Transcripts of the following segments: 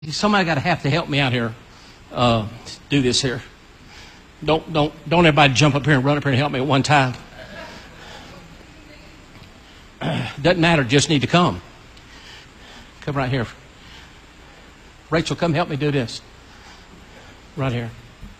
Somebody got to have to help me out here. Do this here. Don't everybody jump up here and run up here and help me at one time. Doesn't matter. Just need to come. Come right here. Rachel, come help me do this. Right here.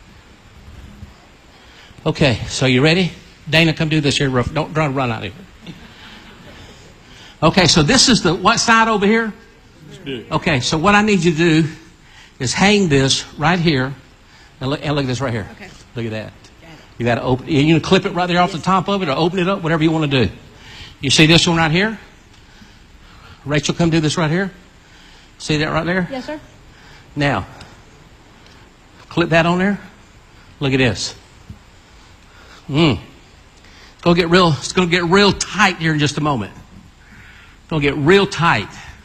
Okay, so you ready? Dana, come do this here. Don't run out of here. Okay, so this is the what side over here? Okay, so what I need you to do is hang this right here, and look at this right here. Okay. Look at that. You got to open. You can clip it right there off the top of it, or open it up, whatever you want to do. You see this one right here? Rachel, come do this right here. See that right there? Yes, sir. Now, clip that on there. Look at this. It's gonna get real tight here in just a moment. It's gonna get real tight.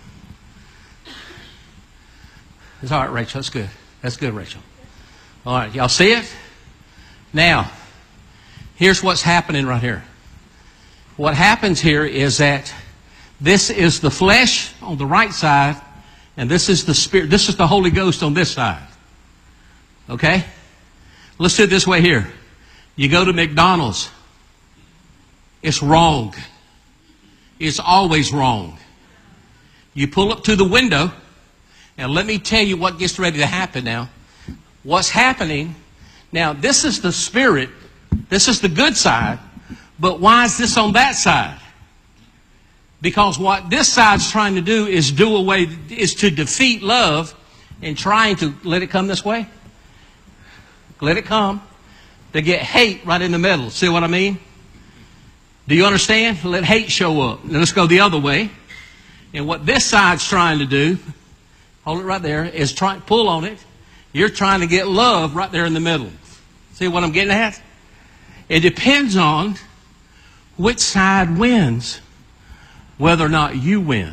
It's all right, Rachel. That's good. That's good, Rachel. All right, y'all see it? Now, here's what's happening right here. What happens here is that this is the flesh on the right side, and this is the spirit. This is the Holy Ghost on this side. Okay? Let's do it this way here. You go to McDonald's. It's wrong. It's always wrong. You pull up to the window, and let me tell you what gets ready to happen now. What's happening, now this is the spirit, this is the good side, but why is this on that side? Because what this side's trying to do is to defeat love and trying to let it come this way. Let it come. To get hate right in the middle. See what I mean? Do you understand? Let hate show up. Now let's go the other way. And what this side's trying to do, hold it right there, is pull on it. You're trying to get love right there in the middle. See what I'm getting at? It depends on which side wins, whether or not you win.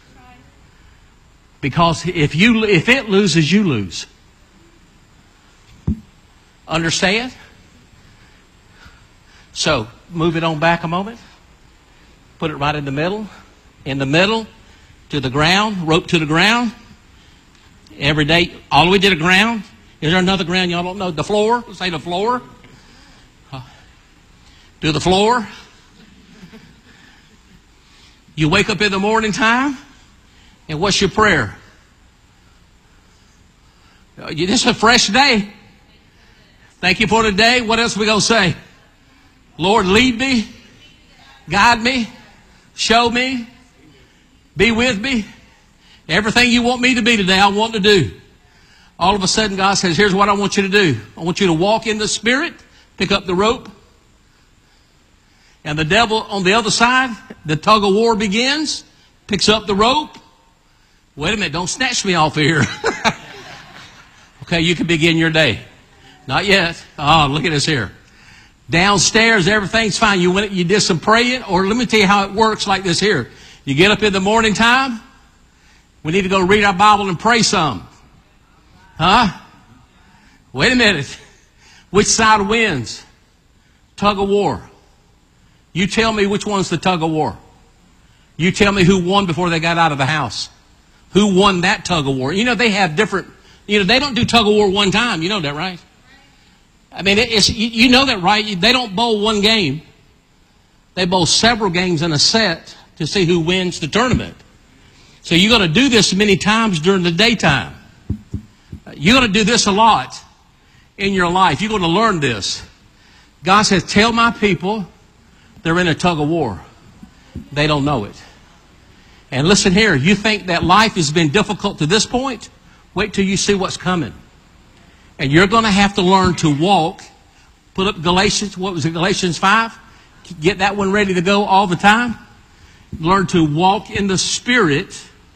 Because if it loses, you lose. Understand? So, move it on back a moment. Put it right in the middle. In the middle, to the ground, rope to the ground. Every day, all the way to the ground. Is there another ground y'all don't know? The floor. Let's say the floor. To the floor. You wake up in the morning time, and what's your prayer? This is a fresh day. Thank you for today. What else are we going to say? Lord, lead me, guide me, show me, be with me. Everything you want me to be today, I want to do. All of a sudden, God says, here's what I want you to do. I want you to walk in the Spirit, pick up the rope. And the devil on the other side, the tug of war begins, picks up the rope. Wait a minute, don't snatch me off of here. Okay, you can begin your day. Not yet. Oh, look at this here. Downstairs, everything's fine. You did some praying, or let me tell you how it works like this here. You get up in the morning time. We need to go read our Bible and pray some. Huh? Wait a minute. Which side wins? Tug of war. You tell me which one's the tug of war. You tell me who won before they got out of the house. Who won that tug of war? You know, they have different, they don't do tug of war one time. You know that, right? I mean, you know that, right? They don't bowl one game. They bowl several games in a set to see who wins the tournament. So you're going to do this many times during the daytime. You're going to do this a lot in your life. You're going to learn this. God says, tell my people they're in a tug of war. They don't know it. And listen here, you think that life has been difficult to this point? Wait till you see what's coming. And you're going to have to learn to walk. Put up Galatians, what was it, Galatians 5? Get that one ready to go all the time. Learn to walk in the Spirit.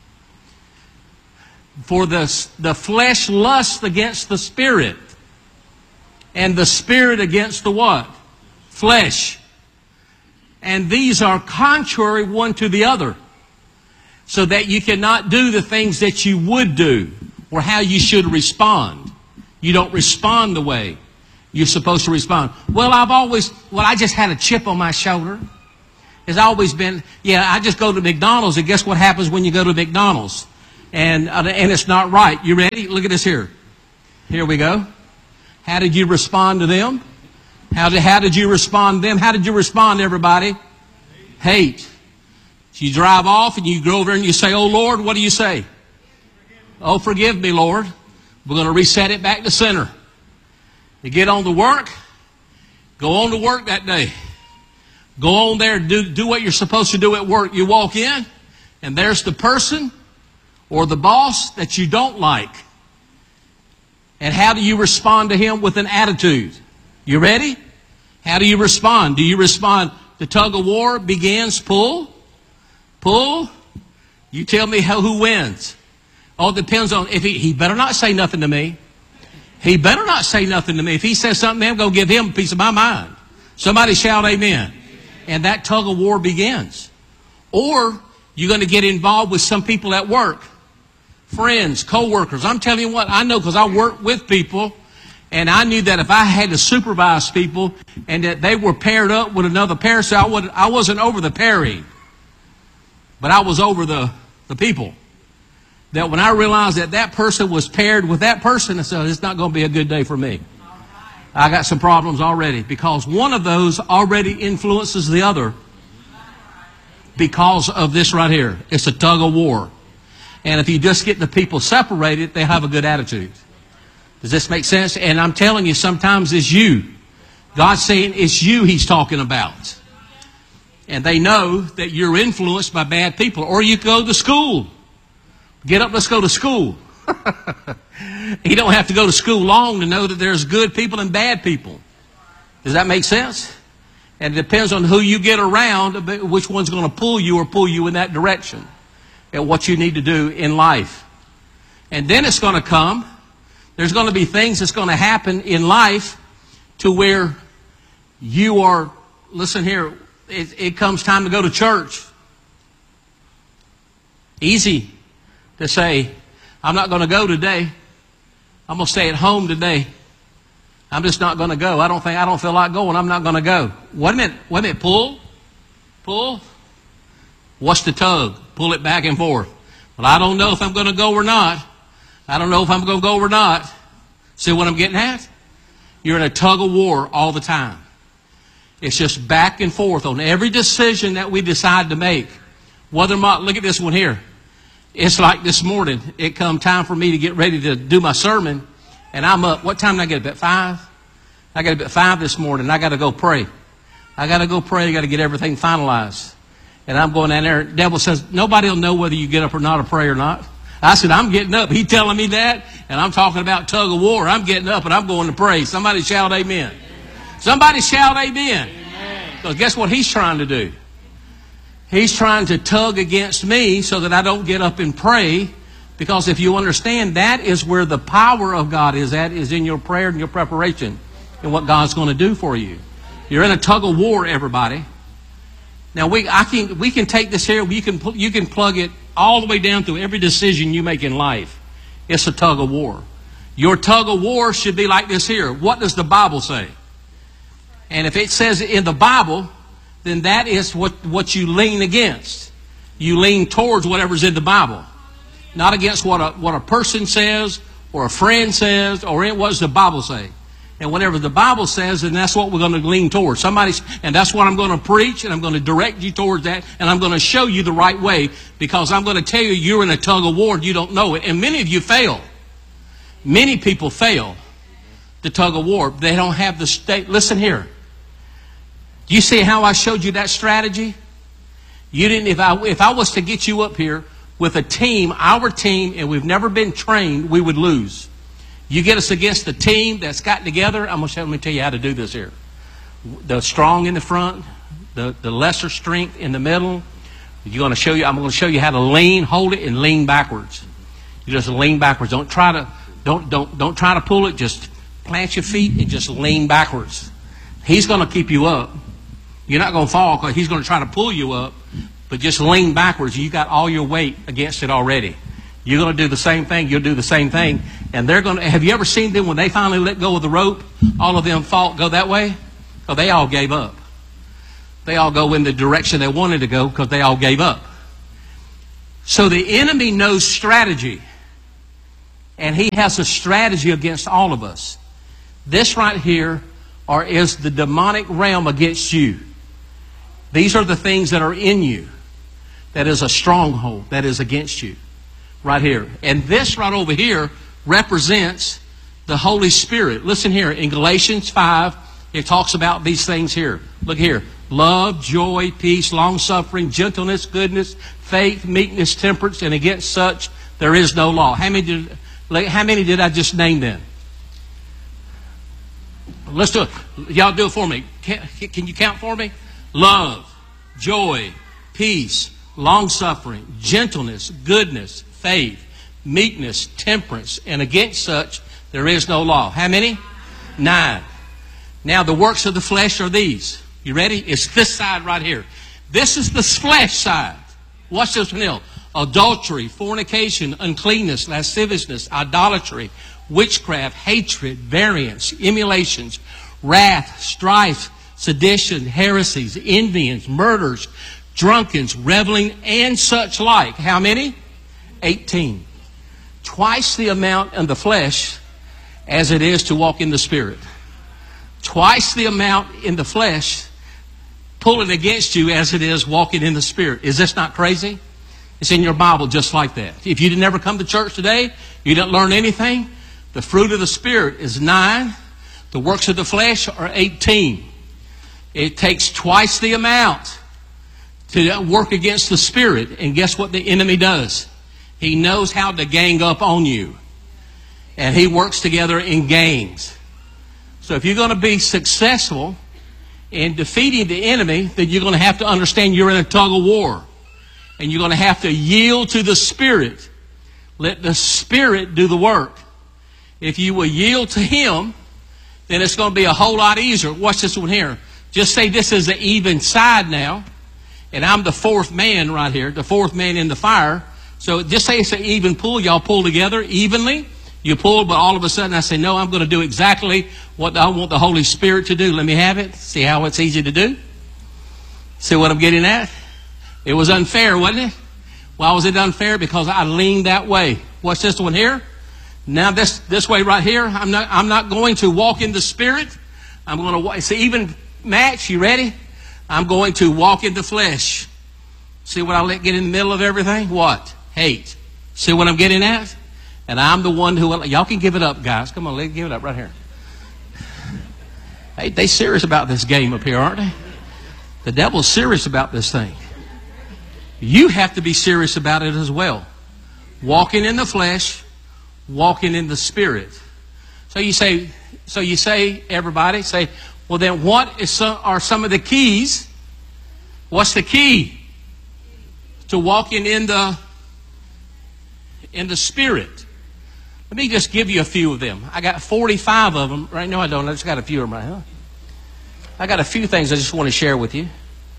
For the flesh lusts against the Spirit. And the Spirit against the what? Flesh. And these are contrary one to the other. So that you cannot do the things that you would do. Or how you should respond. You don't respond the way you're supposed to respond. Well, I just had a chip on my shoulder. It's always been, I just go to McDonald's, and guess what happens when you go to McDonald's? and it's not right. You ready? Look at this here. Here we go. How did you respond to them? How did you respond to them? How did you respond, everybody? Hate. So you drive off and you go over and you say, oh, Lord, what do you say? Oh, forgive me, Lord. We're going to reset it back to center. You get on to work. Go on to work that day. Go on there, do what you're supposed to do at work. You walk in, and there's the person or the boss that you don't like. And how do you respond to him? With an attitude. You ready? How do you respond? Do you respond, the tug of war begins, pull? Pull? You tell me who wins. Oh, it depends on, if he better not say nothing to me. He better not say nothing to me. If he says something, I'm going to give him a piece of my mind. Somebody shout amen. And that tug of war begins. Or you're going to get involved with some people at work. Friends, co-workers. I'm telling you what, I know because I work with people. And I knew that if I had to supervise people and that they were paired up with another pair, so I wasn't over the pairing. But I was over the people. That when I realized that that person was paired with that person, I said, it's not going to be a good day for me. I got some problems already because one of those already influences the other because of this right here. It's a tug of war. And if you just get the people separated, they have a good attitude. Does this make sense? And I'm telling you, sometimes it's you. God's saying it's you He's talking about. And they know that you're influenced by bad people. Or you go to school. Get up, let's go to school. You don't have to go to school long to know that there's good people and bad people. Does that make sense? And it depends on who you get around, which one's going to pull you or pull you in that direction. And what you need to do in life. And then it's going to come. There's going to be things that's going to happen in life to where you are, listen here, it comes time to go to church. Easy to say, I'm not going to go today. I'm going to stay at home today. I'm just not going to go. I don't feel like going. I'm not going to go. Wait a minute. Pull. What's the tug? Pull it back and forth. Well, I don't know if I'm going to go or not. I don't know if I'm going to go or not. See what I'm getting at? You're in a tug of war all the time. It's just back and forth on every decision that we decide to make. Whether or not, look at this one here. It's like this morning. It come time for me to get ready to do my sermon. And I'm up. What time did I get up? At 5? I got up at 5 this morning. I got to go pray. I got to get everything finalized. And I'm going down there. The devil says, nobody will know whether you get up or not to pray or not. I said, I'm getting up. He telling me that. And I'm talking about tug of war. I'm getting up and I'm going to pray. Somebody shout amen. Somebody shout amen. Because guess what he's trying to do? He's trying to tug against me so that I don't get up and pray. Because if you understand, that is where the power of God is at, is in your prayer and your preparation and what God's going to do for you. You're in a tug of war, everybody. Now, we can take this here. You can plug it all the way down through every decision you make in life. It's a tug of war. Your tug of war should be like this here. What does the Bible say? And if it says it in the Bible, then that is what you lean against. You lean towards whatever's in the Bible. Not against what a person says or a friend says or what does the Bible say. And whatever the Bible says, then that's what we're going to lean towards. And that's what I'm going to preach, and I'm going to direct you towards that, and I'm going to show you the right way, because I'm going to tell you you're in a tug of war and you don't know it. And many of you fail. Many people fail the tug of war. They don't have the state. Listen here. Do you see how I showed you that strategy? You didn't. If I was to get you up here with a team, our team, and we've never been trained, we would lose. You get us against a team that's gotten together. Let me tell you how to do this here. The strong in the front, the lesser strength in the middle. I'm going to show you how to lean, hold it, and lean backwards. You just lean backwards. Don't try to pull it. Just plant your feet and just lean backwards. He's going to keep you up. You're not going to fall because he's going to try to pull you up. But just lean backwards. You got all your weight against it already. You're going to do the same thing. You'll do the same thing. And they're going to, have you ever seen them when they finally let go of the rope? All of them go that way? Oh, they all gave up. They all go in the direction they wanted to go because they all gave up. So the enemy knows strategy. And he has a strategy against all of us. This right here is the demonic realm against you. These are the things that are in you. That is a stronghold that is against you. Right here. And this right over here represents the Holy Spirit. Listen here. In Galatians 5, it talks about these things here. Look here. Love, joy, peace, long-suffering, gentleness, goodness, faith, meekness, temperance, and against such there is no law. How many did I just name then? Let's do it. Y'all do it for me. Can you count for me? Love, joy, peace, long-suffering, gentleness, goodness, faith, meekness, temperance, and against such there is no law. How many? 9. Now the works of the flesh are these. You ready? It's this side right here. This is the flesh side. Watch this one here. Adultery, fornication, uncleanness, lasciviousness, idolatry, witchcraft, hatred, variance, emulations, wrath, strife, sedition, heresies, envyings, murders, drunkens, reveling, and such like. How many? 18. Twice the amount in the flesh as it is to walk in the Spirit. Twice the amount in the flesh pulling against you as it is walking in the Spirit. Is this not crazy? It's in your Bible just like that. If you didn't ever come to church today, you didn't learn anything, the fruit of the Spirit is 9. The works of the flesh are 18. It takes twice the amount to work against the Spirit. And guess what the enemy does? He knows how to gang up on you. And he works together in gangs. So if you're going to be successful in defeating the enemy, then you're going to have to understand you're in a tug of war. And you're going to have to yield to the Spirit. Let the Spirit do the work. If you will yield to Him, then it's going to be a whole lot easier. Watch this one here. Just say this is an even side now. And I'm the fourth man right here, the fourth man in the fire. So just say it's an even pull. Y'all pull together evenly. You pull, but all of a sudden I say, no, I'm going to do exactly what I want the Holy Spirit to do. Let me have it. See how it's easy to do? See what I'm getting at? It was unfair, wasn't it? Why was it unfair? Because I leaned that way. Watch this one here. Now this way right here, I'm not going to walk in the Spirit. I'm going to walk. It's an even match. You ready? I'm going to walk in the flesh. See what I let get in the middle of everything? What? Hate. See what I'm getting at? And I'm the one who... Y'all can give it up, guys. Come on, let's give it up right here. Hey, they serious about this game up here, aren't they? The devil's serious about this thing. You have to be serious about it as well. Walking in the flesh, walking in the Spirit. So you say, everybody, say, well then what are some of the keys? What's the key to walking in the Spirit? Let me just give you a few of them. I got 45 of them. Right now I don't. I just got a few of them right now. I got a few things I just want to share with you.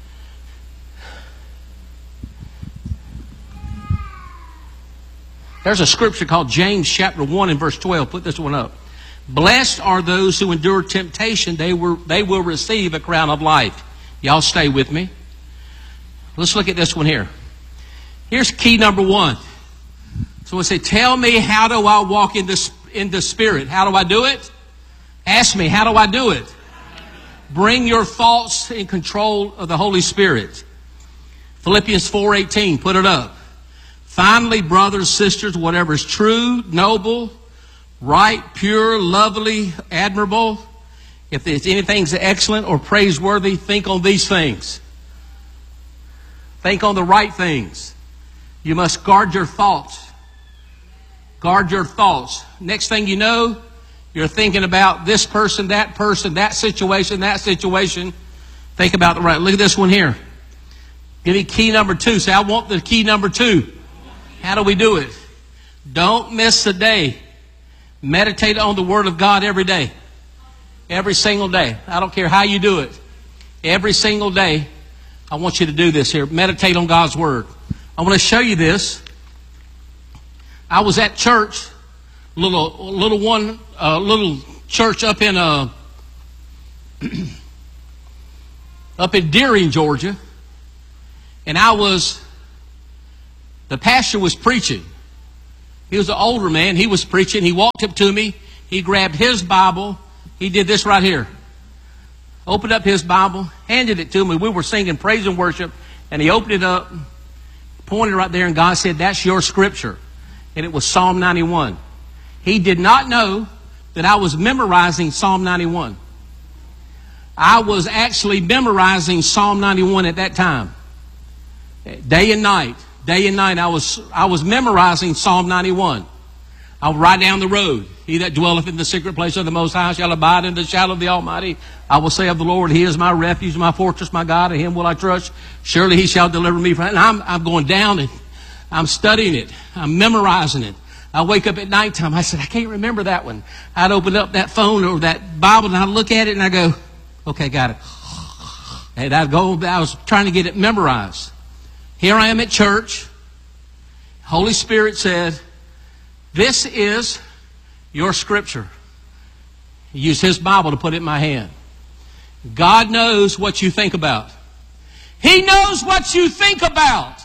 There's a scripture called James chapter 1 and verse 12. Put this one up. Blessed are those who endure temptation. They will receive a crown of life. Y'all stay with me. Let's look at this one here. Here's key number 1. So we say, tell me, how do I walk in the Spirit? How do I do it? Ask me, how do I do it? Bring your thoughts in control of the Holy Spirit. Philippians 4:18, put it up. Finally, brothers, sisters, whatever is true, noble, right, pure, lovely, admirable, if there's anything excellent or praiseworthy, think on these things. Think on the right things. You must guard your thoughts. Guard your thoughts. Next thing you know, you're thinking about this person, that situation. Think about the right. Look at this one here. Give me key number 2. Say, I want the key number 2. How do we do it? Don't miss a day. Meditate on the Word of God every day. Every single day. I don't care how you do it. Every single day, I want you to do this here. Meditate on God's Word. I want to show you this. I was at church, little church up in Deering, Georgia, and I was The pastor was preaching. He was an older man. He was preaching. He walked up to me. He grabbed his Bible. He did this right here. Opened up his Bible, handed it to me. We were singing praise and worship, and he opened it up, pointed right there, and God said, "That's your scripture." And it was Psalm 91. He did not know that I was memorizing Psalm 91. I was actually memorizing Psalm 91 at that time. Day and night. Day and night I was memorizing Psalm 91. I would ride down the road. He that dwelleth in the secret place of the Most High shall abide in the shadow of the Almighty. I will say of the Lord, He is my refuge, my fortress, my God. In Him will I trust. Surely He shall deliver me from it. And I'm going down and I'm studying it. I'm memorizing it. I wake up at nighttime. I said, I can't remember that one. I'd open up that phone or that Bible and I'd look at it and I go, okay, got it. And I was trying to get it memorized. Here I am at church. Holy Spirit said, "This is your scripture." He used his Bible to put it in my hand. God knows what you think about. He knows what you think about.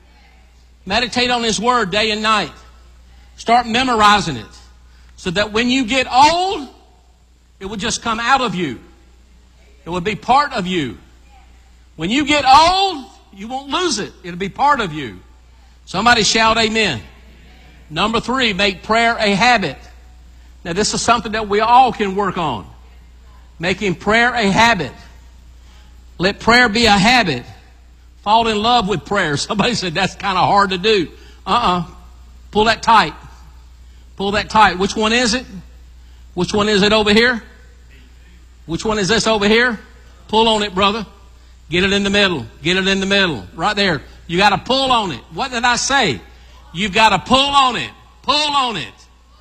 Meditate on His Word day and night. Start memorizing it so that when you get old, it will just come out of you. It will be part of you. When you get old, you won't lose it. It'll be part of you. Somebody shout amen. Number 3, make prayer a habit. Now this is something that we all can work on. Making prayer a habit. Let prayer be a habit. Fall in love with prayer. Somebody said that's kind of hard to do. Pull that tight. Pull that tight. Which one is it? Which one is it over here? Which one is this over here? Pull on it, brother. Get it in the middle. Get it in the middle. Right there. You got to pull on it. What did I say? You've got to pull on it. Pull on it.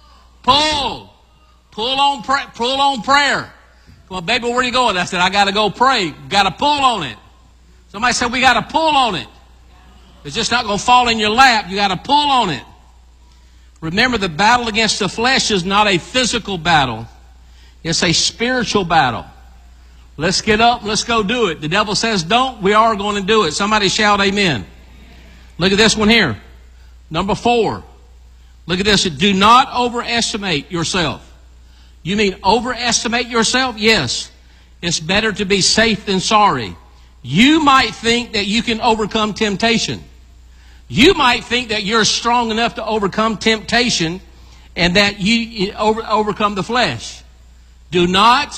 Pull. Pull on prayer. Come on, baby, where are you going? I said, I got to go pray. Got to pull on it. Somebody said, we got to pull on it. It's just not going to fall in your lap. You got to pull on it. Remember, the battle against the flesh is not a physical battle. It's a spiritual battle. Let's get up. Let's go do it. The devil says don't. We are going to do it. Somebody shout amen. Look at this one here. Number 4. Look at this. Do not overestimate yourself. You mean overestimate yourself? Yes. It's better to be safe than sorry. You might think that you can overcome temptation. You might think that you're strong enough to overcome temptation and that you overcome the flesh. Do not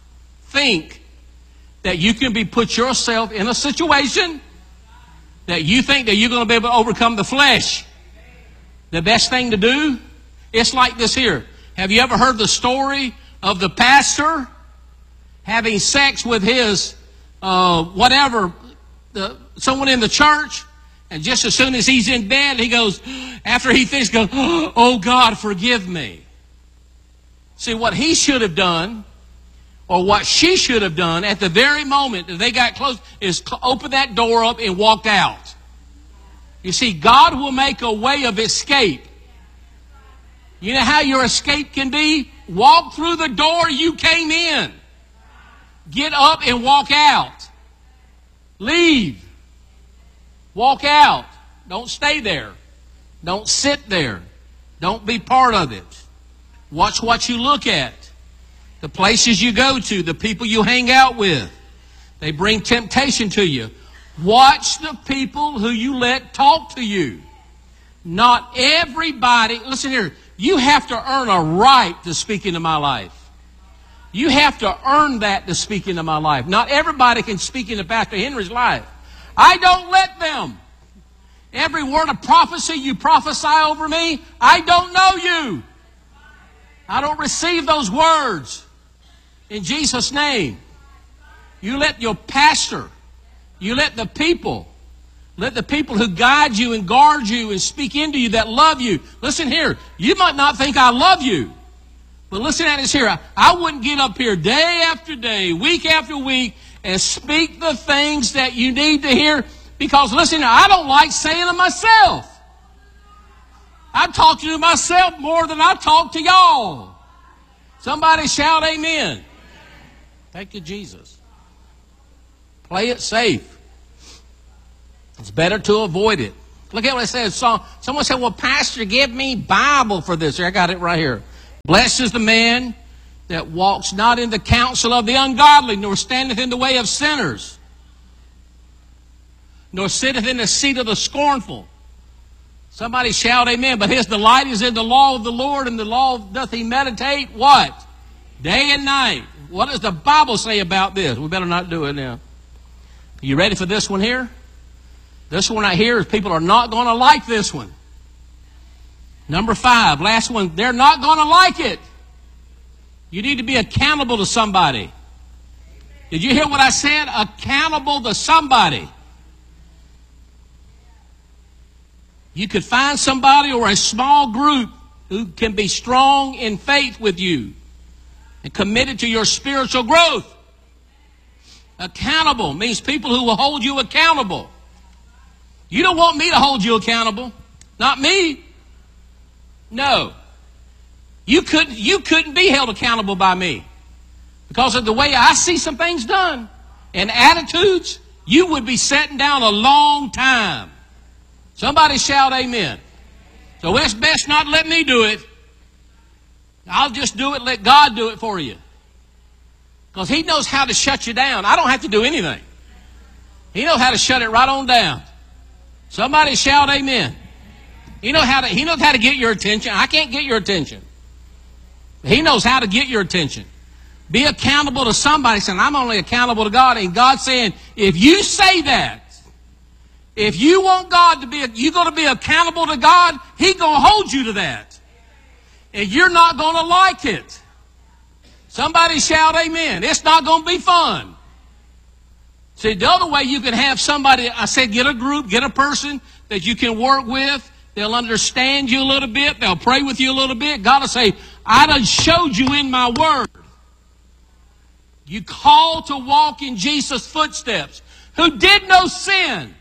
think that you can put yourself in a situation that you think that you're going to be able to overcome the flesh. The best thing to do, it's like this here. Have you ever heard the story of the pastor having sex with his someone in the church, and just as soon as he's in bed, he goes, after he thinks, goes, "Oh God, forgive me." See, what he should have done, or what she should have done at the very moment that they got close, is open that door up and walked out. You see, God will make a way of escape. You know how your escape can be? Walk through the door you came in. Get up and walk out. Leave. Walk out. Don't stay there. Don't sit there. Don't be part of it. Watch what you look at. The places you go to, the people you hang out with. They bring temptation to you. Watch the people who you let talk to you. Not everybody, listen here, you have to earn a right to speak into my life. You have to earn that to speak into my life. Not everybody can speak into Pastor Henry's life. I don't let them. Every word of prophecy you prophesy over me, I don't know you. I don't receive those words. In Jesus' name. You let your pastor, you let the people who guide you and guard you and speak into you that love you. Listen here, you might not think I love you. But listen at this here. I wouldn't get up here day after day, week after week, and speak the things that you need to hear. Because listen, I don't like saying to myself. I talk to myself more than I talk to y'all. Somebody shout amen. Thank you, Jesus. Play it safe. It's better to avoid it. Look at what it says. Someone said, well, Pastor, give me Bible for this. Here, I got it right here. Blessed is the man that walks not in the counsel of the ungodly, nor standeth in the way of sinners, nor sitteth in the seat of the scornful. Somebody shout amen. But his delight is in the law of the Lord, and the law doth he meditate, what? Day and night. What does the Bible say about this? We better not do it now. Are you ready for this one here? This one right here is people are not going to like this one. Number 5, last one. They're not going to like it. You need to be accountable to somebody. Did you hear what I said? Accountable to somebody. You could find somebody or a small group who can be strong in faith with you and committed to your spiritual growth. Accountable means people who will hold you accountable. You don't want me to hold you accountable. Not me. No. You couldn't be held accountable by me. Because of the way I see some things done and attitudes, you would be sitting down a long time. Somebody shout amen. So it's best not let me do it. I'll just do it, let God do it for you. Because He knows how to shut you down. I don't have to do anything. He knows how to shut it right on down. Somebody shout amen. He knows how to get your attention. I can't get your attention. He knows how to get your attention. Be accountable to somebody saying, I'm only accountable to God. And God's saying, if you say that, if you want God to be, you're going to be accountable to God, He's going to hold you to that. And you're not going to like it. Somebody shout amen. It's not going to be fun. See, the other way you can have somebody, I said get a group, get a person that you can work with. They'll understand you a little bit. They'll pray with you a little bit. God will say, I done showed you in my word. You called to walk in Jesus' footsteps. Who did no sin.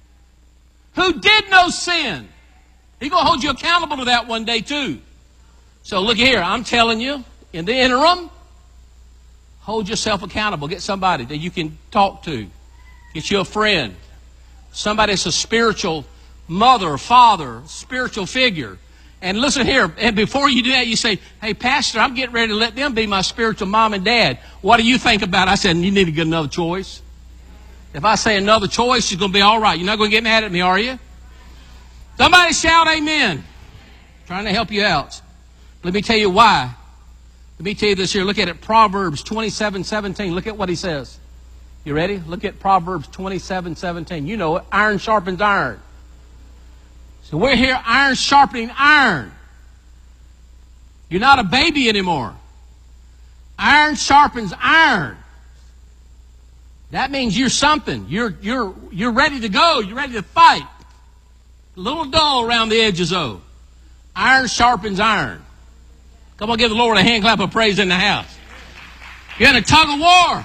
Who did no sin. He's going to hold you accountable to that one day too. So look here, I'm telling you, in the interim, hold yourself accountable. Get somebody that you can talk to. Get you a friend. Somebody that's a spiritual mother, father, spiritual figure. And listen here, and before you do that, you say, hey, Pastor, I'm getting ready to let them be my spiritual mom and dad. What do you think about it? I said, you need to get another choice. If I say another choice, it's going to be all right. You're not going to get mad at me, are you? Somebody shout amen. Trying to help you out. Let me tell you why. Let me tell you this here. Look at it. Proverbs 27:17. Look at what he says. You ready? Look at Proverbs 27:17. You know it. Iron sharpens iron. So we're here, iron sharpening iron. You're not a baby anymore. Iron sharpens iron. That means you're something. You're ready to go. You're ready to fight. A little dull around the edges, though. Iron sharpens iron. Come on, give the Lord a hand clap of praise in the house. You're in a tug of war.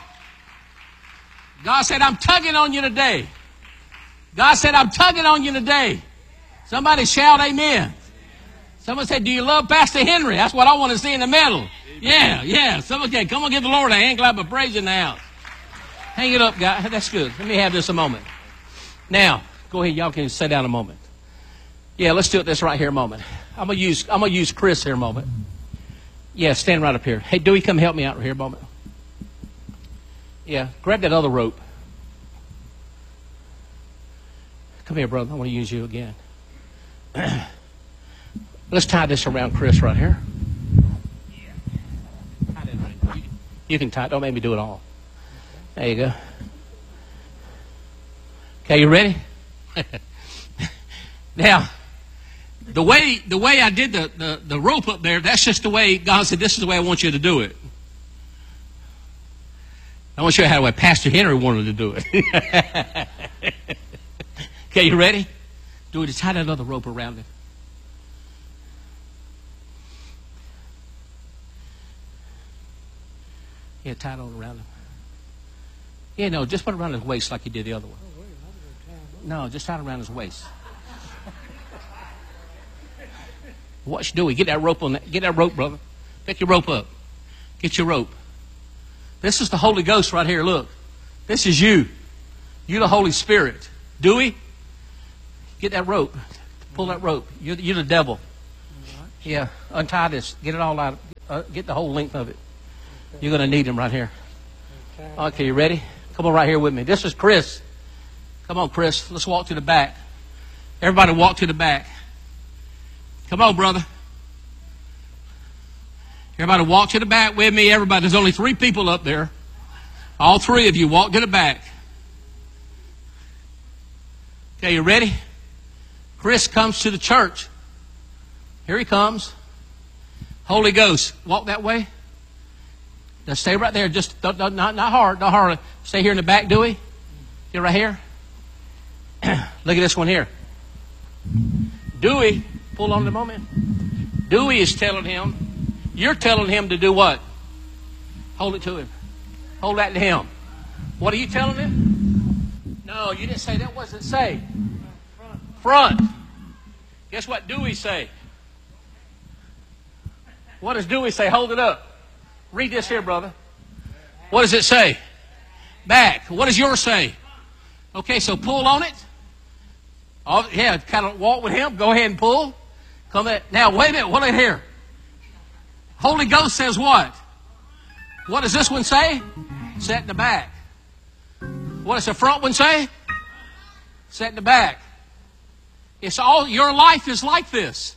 God said, I'm tugging on you today. God said, I'm tugging on you today. Somebody shout amen. Someone said, do you love Pastor Henry? That's what I want to see in the middle. Yeah. Someone said, come on, give the Lord a hand clap of praise in the house. Hang it up, guys. That's good. Let me have this a moment. Now, go ahead. Y'all can sit down a moment. Yeah, let's do it this right here a moment. I'm gonna use Chris here a moment. Yeah, stand right up here. Hey, Dewey, come help me out right here a moment. Yeah, grab that other rope. Come here, brother. I want to use you again. Let's tie this around Chris right here. Tie that right. You can tie it. Don't make me do it all. There you go. Okay, you ready? Now, the way I did the rope up there, that's just the way God said, this is the way I want you to do it. I want to show you how the way Pastor Henry wanted to do it. Okay, you ready? Do it. Just tie that other rope around it. Yeah, tie it all around him. Yeah, no, just put it around his waist like you did the other one. No, just tie it around his waist. What you doing? Get that rope on that. Get that rope, brother. Pick your rope up. Get your rope. This is the Holy Ghost right here. Look. This is you. You the Holy Spirit. Dewey, Get that rope. Pull that rope. You're the devil. Yeah, untie this. Get it all out. Get the whole length of it. You're going to need him right here. Okay, you ready? Come on right here with me. This is Chris. Come on, Chris. Let's walk to the back. Everybody walk to the back. Come on, brother. Everybody walk to the back with me. Everybody. There's only 3 people up there. All 3 of you walk to the back. Okay, you ready? Chris comes to the church. Here he comes. Holy Ghost. Walk that way. Now stay right there. Just not hard. Not hard. Stay here in the back, Dewey. Get right here. Look at this one here. Dewey, pull on the moment. Dewey is telling him, you're telling him to do what? Hold it to him. Hold that to him. What are you telling him? No, you didn't say that. What does it say? Front. Guess what Dewey say? What does Dewey say? Hold it up. Read this here, brother. What does it say? Back. What does yours say? Okay, so pull on it. Oh, yeah, kind of walk with him. Go ahead and pull. Come in. Now, wait a minute. What in here? Holy Ghost says what? What does this one say? Set in the back. What does the front one say? Set in the back. It's all, your life is like this.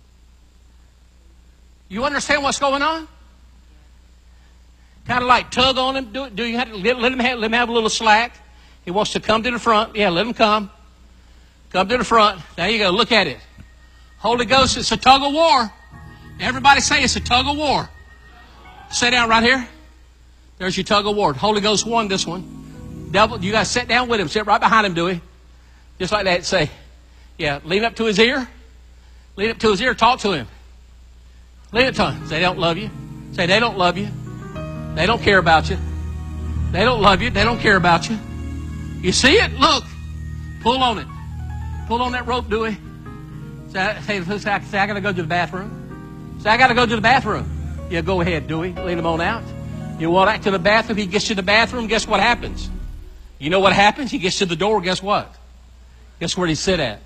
You understand what's going on? Kind of like tug on him. Do you have to let him have a little slack? He wants to come to the front. Yeah, let him come. Come to the front. There you go. Look at it. Holy Ghost, it's a tug of war. Everybody say it's a tug of war. Sit down right here. There's your tug of war. Holy Ghost won this one. Devil, you guys sit down with him. Sit right behind him, Dewey. Just like that. Say, yeah, lean up to his ear. Lean up to his ear. Talk to him. Lean up to him. Say, they don't love you. Say, they don't love you. They don't care about you. They don't love you. They don't care about you. You see it? Look. Pull on it. Pull on that rope, Dewey. Say, I got to go to the bathroom. Say, I got to go to the bathroom. Yeah, go ahead, Dewey. Lead him on out. You walk back to the bathroom. He gets to the bathroom. Guess what happens? You know what happens? He gets to the door. Guess what? Guess where he sit at?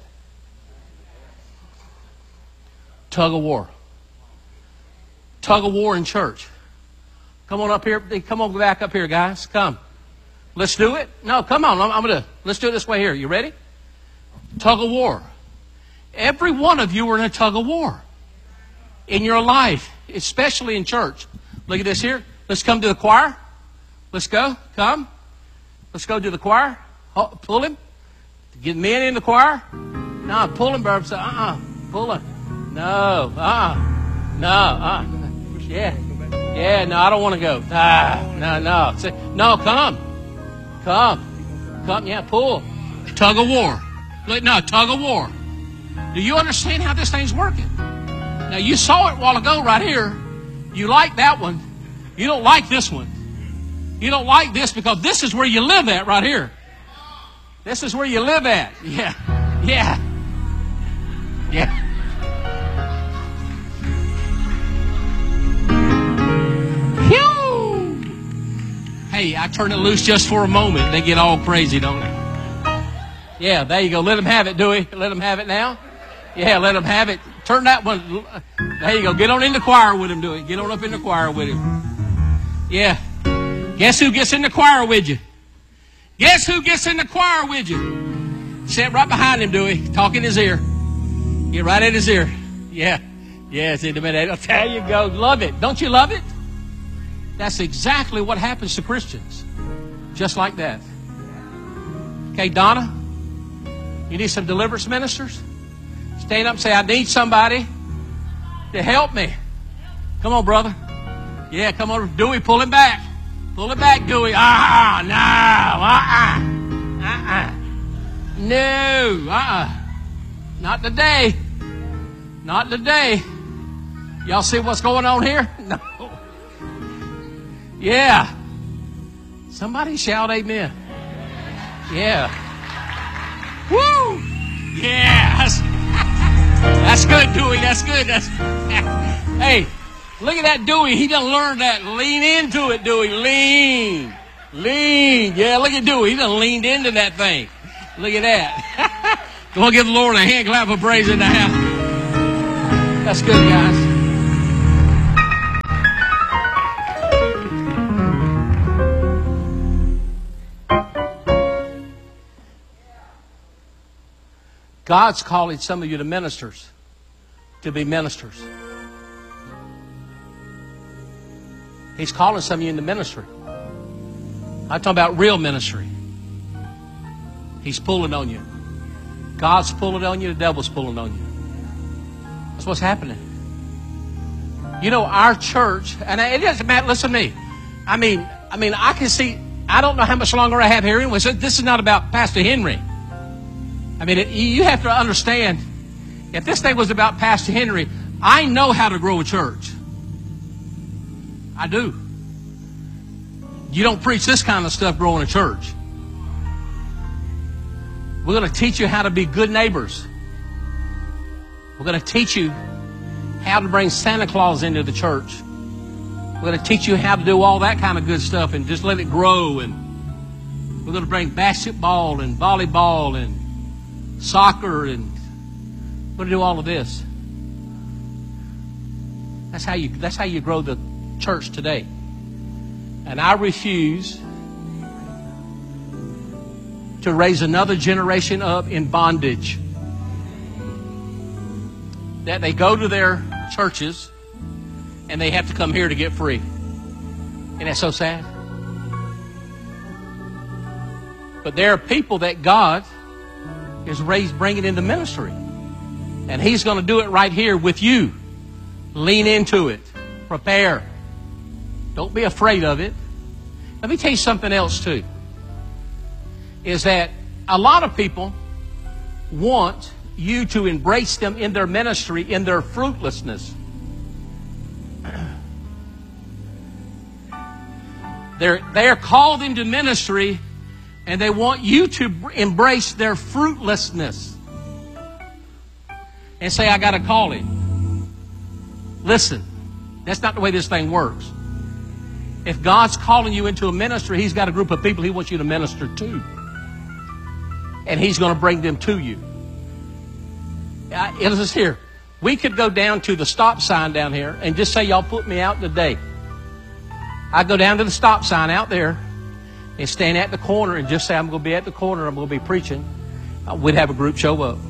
Tug of war. Tug of war in church. Come on up here. Come on back up here, guys. Come. Let's do it. No, come on. Let's do it this way here. You ready? Tug of war. Every one of you are in a tug of war in your life, especially in church. Look at this here. Let's come to the choir. Let's go. Come. Let's go to the choir. Pull him. Get men in the choir. No, pull him, Burb. Say, pull him. No. No. Yeah. Yeah, no, I don't want to go. No. Say, no, come. Come, yeah, pull. Tug of war. No, tug of war. Do you understand how this thing's working? Now, you saw it a while ago right here. You like that one. You don't like this one. You don't like this because this is where you live at right here. This is where you live at. Yeah. Hey, I turn it loose just for a moment. They get all crazy, don't they? Yeah, there you go. Let them have it, Dewey. Let them have it now. Yeah, let them have it. Turn that one. There you go. Get on in the choir with him, Dewey. Get on up in the choir with him. Yeah. Guess who gets in the choir with you? Guess who gets in the choir with you? Sit right behind him, Dewey. Talk in his ear. Get right in his ear. Yeah. Yes, in a minute. There you go. Love it. Don't you love it? That's exactly what happens to Christians. Just like that. Okay, Donna, you need some deliverance ministers? Stand up and say, I need somebody to help me. Come on, brother. Yeah, come on. Dewey, pull him back. Pull it back, Dewey. No. Not today. Not today. Y'all see what's going on here? No. Yeah. Somebody shout amen. Yeah. Woo. Yeah. That's good, Dewey. That's good. Hey, look at that Dewey. He done learned that. Lean into it, Dewey. Lean. Yeah, look at Dewey. He done leaned into that thing. Look at that. Go on, give the Lord a hand clap of praise in the house. That's good, guys. God's calling some of you to ministers, to be ministers. He's calling some of you into ministry. I'm talking about real ministry. He's pulling on you. God's pulling on you. The devil's pulling on you. That's what's happening. You know, our church, and it doesn't matter. Listen to me. I mean, I can see. I don't know how much longer I have here anyway. So this is not about Pastor Henry. I mean, you have to understand. If this thing was about Pastor Henry, I know how to grow a church. I do. You don't preach this kind of stuff growing a church. We're going to teach you how to be good neighbors. We're going to teach you how to bring Santa Claus into the church. We're going to teach you how to do all that kind of good stuff and just let it grow. And we're going to bring basketball and volleyball and soccer, and we're going to do all of this. That's how you grow the church today. And I refuse to raise another generation up in bondage. That they go to their churches and they have to come here to get free. Isn't that so sad? But there are people that God is bringing into ministry. And He's going to do it right here with you. Lean into it. Prepare. Don't be afraid of it. Let me tell you something else too. Is that a lot of people want you to embrace them in their ministry, in their fruitlessness. They're called into ministry and they want you to embrace their fruitlessness and say, I got a calling. Listen, that's not the way this thing works. If God's calling you into a ministry, He's got a group of people He wants you to minister to. And He's going to bring them to you. It is here. We could go down to the stop sign down here and just say, y'all put me out today. I'd go down to the stop sign out there and stand at the corner and just say, I'm going to be at the corner, I'm going to be preaching. We'd have a group show up.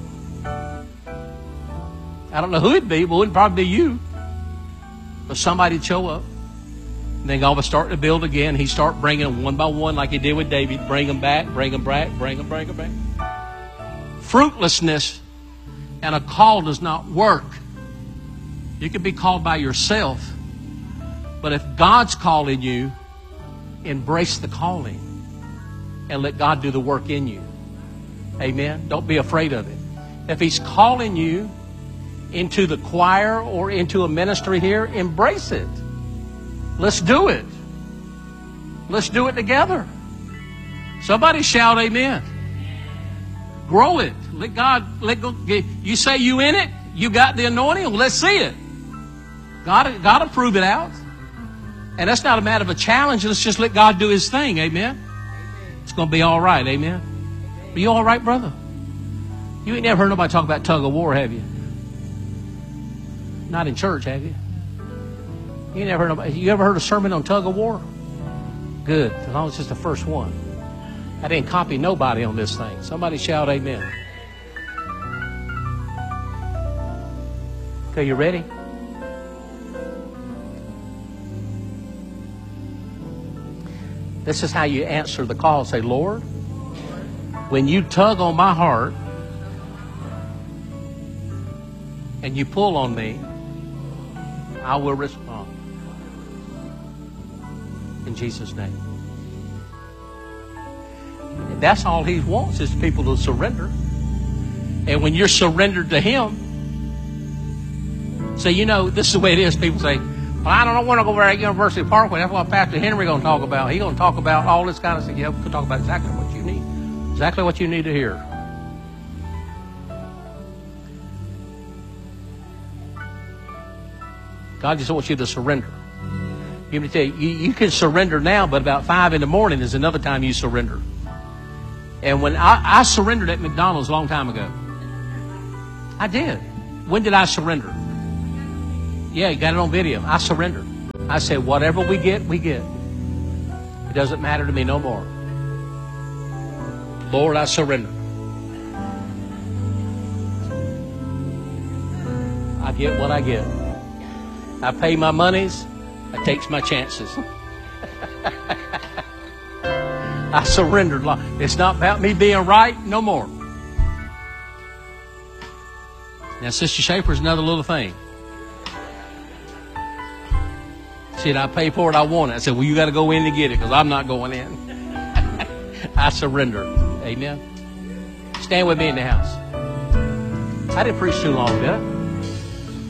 I don't know who it'd be, but it would probably be you. But somebody'd show up. And then God would start to build again. He'd start bringing them one by one like He did with David. Bring them back, bring them back, bring them back. Fruitlessness and a call does not work. You can be called by yourself. But if God's calling you, embrace the calling and let God do the work in you. Amen? Don't be afraid of it. If He's calling you into the choir or into a ministry here, embrace it. Let's do it. Let's do it together. Somebody shout amen. Grow it. Let God, you say you in it, you got the anointing, well, let's see it. God will prove it out. And that's not a matter of a challenge. Let's just let God do His thing. Amen. It's going to be all right. Amen. Are you all right, brother? You ain't never heard nobody talk about tug of war, have you? Not in church, have you? You never heard nobody. You ever heard a sermon on tug of war? Good. As long as it's the first one. I didn't copy nobody on this thing. Somebody shout amen. Okay, you ready? This is how you answer the call. Say, Lord, when you tug on my heart and you pull on me, I will respond. In Jesus' name. And that's all He wants is people to surrender. And when you're surrendered to Him, say, you know, this is the way it is. People say, well, I don't want to go over at University Parkway. That's what Pastor Henry going to talk about. He's going to talk about all this kind of stuff. Yeah, we're going to talk about exactly what you need. Exactly what you need to hear. God just wants you to surrender. Let me tell you, you can surrender now, but about 5 in the morning is another time you surrender. And when I surrendered at McDonald's a long time ago, I did. When did I surrender? Yeah, you got it on video. I surrendered. I said, whatever we get, we get. It doesn't matter to me no more. Lord, I surrender. I get what I get. I pay my monies. I takes my chances. I surrendered. It's not about me being right no more. Now, Sister Shaper's another little thing. She said, I pay for it, I want it. I said, well, you got to go in to get it because I'm not going in. I surrender. Amen. Stand with me in the house. I didn't preach too long, did I?